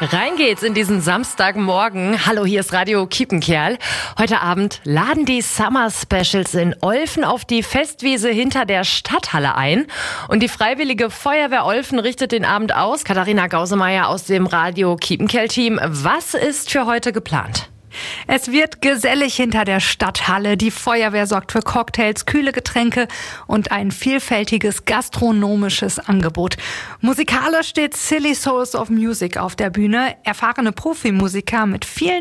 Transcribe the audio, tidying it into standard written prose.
Rein geht's in diesen Samstagmorgen. Hallo, hier ist Radio Kiepenkerl. Heute Abend laden die Summer Specials in Olfen auf die Festwiese hinter der Stadthalle ein. Und die Freiwillige Feuerwehr Olfen richtet den Abend aus. Katharina Gausemeyer aus dem Radio Kiepenkerl-Team. Was ist für heute geplant? Es wird gesellig hinter der Stadthalle. Die Feuerwehr sorgt für Cocktails, kühle Getränke und ein vielfältiges gastronomisches Angebot. Musikalisch steht Silly Souls of Music auf der Bühne. Erfahrene Profimusiker mit vielen